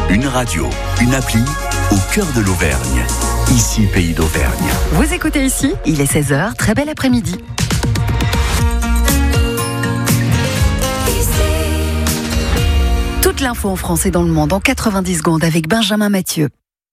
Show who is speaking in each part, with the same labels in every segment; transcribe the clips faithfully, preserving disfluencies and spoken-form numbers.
Speaker 1: Une radio, une appli au cœur de l'Auvergne. Ici, Pays d'Auvergne.
Speaker 2: Vous écoutez ici, il est seize heures, très bel après-midi. Toute l'info en français dans le monde en quatre-vingt-dix secondes avec Benjamin Mathieu.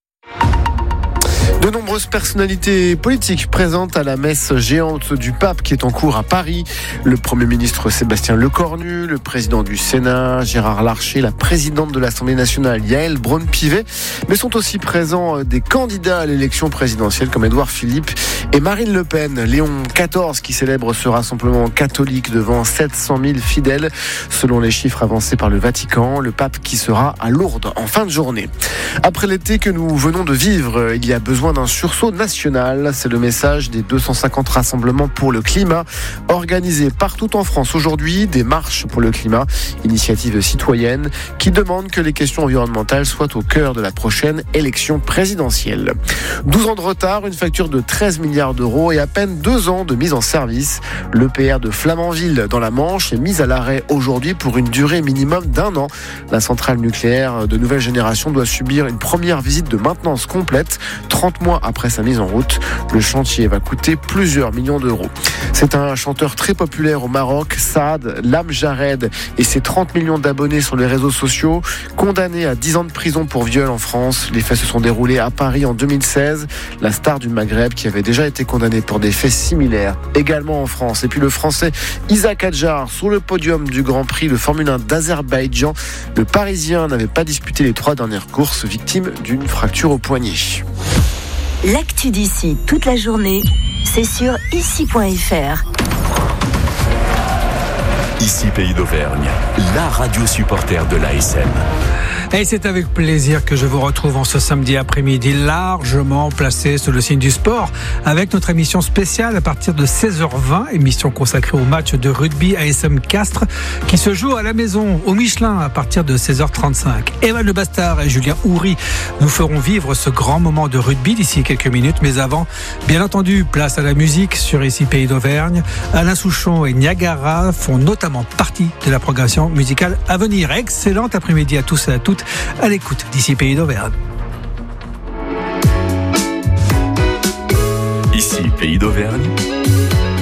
Speaker 3: De nombreuses personnalités politiques présentes à la messe géante du pape qui est en cours à Paris. Le Premier ministre Sébastien Lecornu, le président du Sénat Gérard Larcher, la présidente de l'Assemblée nationale Yaël Braun-Pivet, mais sont aussi présents des candidats à l'élection présidentielle comme Édouard Philippe et Marine Le Pen. Léon quatorze qui célèbre ce rassemblement catholique devant sept cent mille fidèles. Selon les chiffres avancés par le Vatican, le pape qui sera à Lourdes en fin de journée. Après l'été que nous venons de vivre, il y a besoin d'un sursaut national. C'est le message des deux cent cinquante rassemblements pour le climat organisés partout en France aujourd'hui. Des marches pour le climat, initiative citoyenne qui demande que les questions environnementales soient au cœur de la prochaine élection présidentielle. douze ans de retard, une facture de treize milliards d'euros et à peine deux ans de mise en service. L'E P R de Flamanville dans la Manche est mise à l'arrêt aujourd'hui pour une durée minimum d'un an. La centrale nucléaire de nouvelle génération doit subir une première visite de maintenance complète. trente mois après sa mise en route, le chantier va coûter plusieurs millions d'euros. C'est un chanteur très populaire au Maroc, Saad Lamjared, et ses trente millions d'abonnés sur les réseaux sociaux, condamné à dix ans de prison pour viol en France. Les faits se sont déroulés à Paris en deux mille seize. La star du Maghreb qui avait déjà été condamné pour des faits similaires, également en France. Et puis le Français Isaac Hadjar sur le podium du Grand Prix de Formule un d'Azerbaïdjan. Le Parisien n'avait pas disputé les trois dernières courses, victime d'une fracture au poignet.
Speaker 4: L'actu d'ici toute la journée, c'est sur ici point f r.
Speaker 1: Ici, Pays d'Auvergne, la radio supporter de l'A S M.
Speaker 5: Et c'est avec plaisir que je vous retrouve en ce samedi après-midi largement placé sous le signe du sport avec notre émission spéciale à partir de seize heures vingt, émission consacrée au match de rugby A S M Castres qui se joue à la maison au Michelin à partir de seize heures trente-cinq. Evan Le Bastard et Julien Houry nous feront vivre ce grand moment de rugby d'ici quelques minutes, mais avant, bien entendu, place à la musique sur Ici Pays d'Auvergne. Alain Souchon et Niagara font notamment partie de la programmation musicale à venir. Excellent après-midi à tous et à toutes à l'écoute d'Ici Pays d'Auvergne.
Speaker 1: Ici Pays d'Auvergne,